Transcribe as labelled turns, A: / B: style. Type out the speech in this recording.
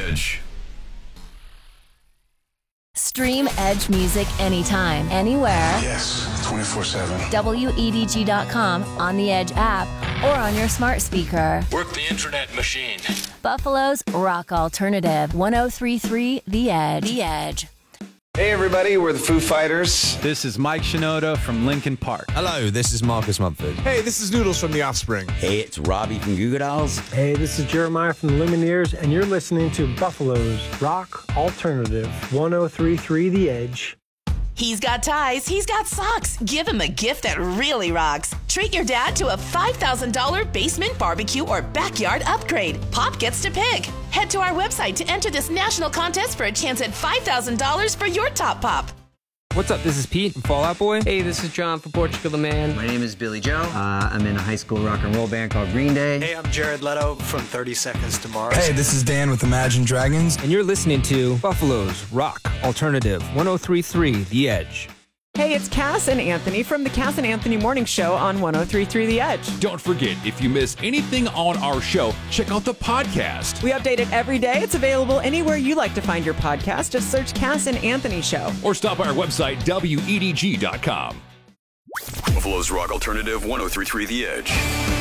A: Edge.
B: Stream Edge music anytime, anywhere.
C: Yes, 24/7.
B: WEDG.com, on the Edge app, or on your smart speaker.
A: Work the internet machine.
B: Buffalo's rock alternative, 103.3 The Edge. The Edge.
D: Hey everybody, we're the Foo Fighters.
E: This is Mike Shinoda from Linkin Park.
F: Hello, this is Marcus Mumford.
G: Hey, this is Noodles from The Offspring.
H: Hey, it's Robbie from Goo Goo Dolls.
I: Hey, this is Jeremiah from the Lumineers, and you're listening to Buffalo's Rock Alternative, 103.3 The Edge.
J: He's got ties, he's got socks. Give him a gift that really rocks. Treat your dad to a $5,000 basement barbecue or backyard upgrade. Pop gets to pick. Head to our website to enter this national contest for a chance at $5,000 for your top pop.
K: What's up? This is Pete from Fall Out Boy.
L: Hey, this is John from Portugal the Man.
M: My name is Billy Joe. I'm in a high school rock and roll band called Green Day.
N: Hey, I'm Jared Leto from 30 Seconds to Mars.
O: Hey, this is Dan with Imagine Dragons.
K: And you're listening to Buffalo's Rock Alternative, 103.3 The Edge.
P: Hey, it's Cass and Anthony from the Cass and Anthony Morning Show on 103.3 The Edge.
A: Don't forget, if you miss anything on our show, check out the podcast.
P: We update it every day. It's available anywhere you like to find your podcast. Just search Cass and Anthony Show.
A: Or stop by our website, WEDG.com.
Q: Buffalo's Rock Alternative, 103.3 The Edge.